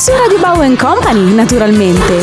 Su Radio Bow & Company, naturalmente.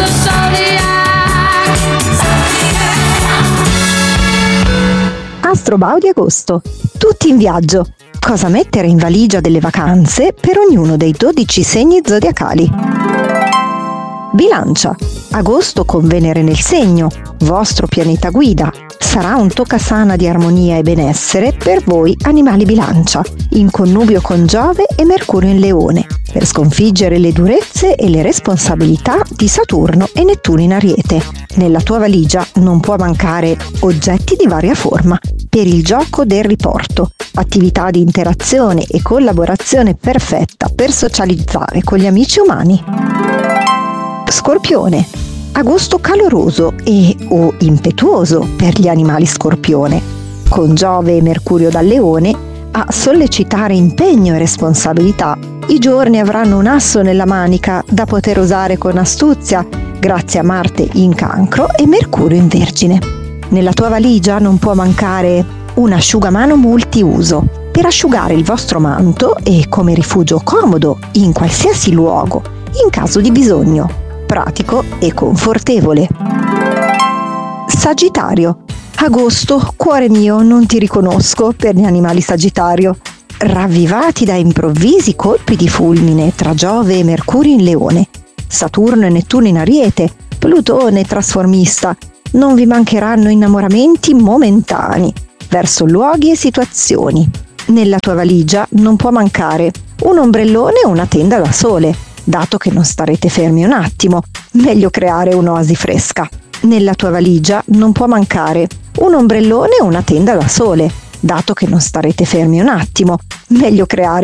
Astro Bow di agosto. Tutti in viaggio. Cosa mettere in valigia delle vacanze per ognuno dei 12 segni zodiacali. Bilancia. Agosto con Venere nel segno, vostro pianeta guida. Sarà un toccasana di armonia e benessere per voi animali Bilancia, in connubio con Giove e Mercurio in Leone, per sconfiggere le durezze e le responsabilità di Saturno e Nettuno in Ariete. Nella tua valigia non può mancare oggetti di varia forma per il gioco del riporto, attività di interazione e collaborazione perfetta per socializzare con gli amici umani. Scorpione. Agosto caloroso e o impetuoso per gli animali Scorpione, con Giove e Mercurio dal Leone a sollecitare impegno e responsabilità. I giorni avranno un asso nella manica da poter usare con astuzia, grazie a Marte in Cancro e Mercurio in Vergine. Nella tua valigia non può mancare un asciugamano multiuso per asciugare il vostro manto e come rifugio comodo in qualsiasi luogo, in caso di bisogno. Pratico e confortevole. Sagittario. Agosto, cuore mio, non ti riconosco per gli animali Sagittario. Ravvivati da improvvisi colpi di fulmine tra Giove e Mercurio in Leone, Saturno e Nettuno in Ariete, Plutone trasformista, non vi mancheranno innamoramenti momentanei verso luoghi e situazioni. Nella tua valigia non può mancare un ombrellone e una tenda da sole, dato che non starete fermi un attimo, meglio creare un'oasi fresca. Nella tua valigia non può mancare un ombrellone e una tenda da sole, dato che non starete fermi un attimo, meglio creare